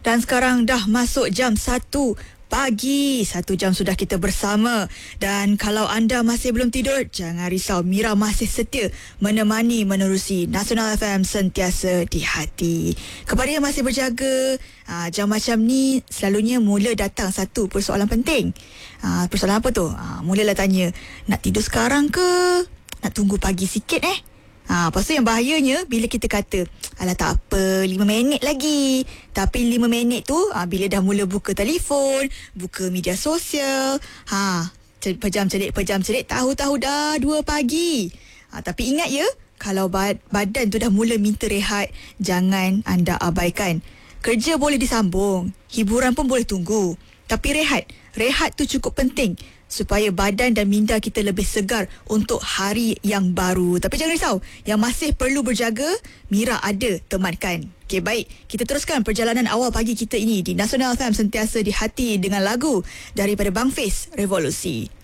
Dan sekarang dah masuk jam 1 pagi. 1 jam sudah kita bersama. Dan kalau anda masih belum tidur, jangan risau. Mira masih setia menemani menerusi Nasional FM sentiasa di hati. Kepada yang masih berjaga, jam macam ni selalunya mula datang satu persoalan penting. Persoalan apa tu? Mulalah tanya, nak tidur sekarang ke? Nak tunggu pagi sikit lepas tu yang bahayanya bila kita kata, alah tak apa, 5 minit lagi. Tapi 5 minit tu bila dah mula buka telefon, buka media sosial, pejam celik, tahu-tahu dah 2 pagi. Tapi ingat ya, kalau badan tu dah mula minta rehat, jangan anda abaikan. Kerja boleh disambung, hiburan pun boleh tunggu. Tapi rehat tu cukup penting supaya badan dan minda kita lebih segar untuk hari yang baru. Tapi jangan risau, yang masih perlu berjaga, Mira ada temankan. Okey, baik. Kita teruskan perjalanan awal pagi kita ini di Nasional FM sentiasa di hati dengan lagu daripada Bang Fiz, Revolusi.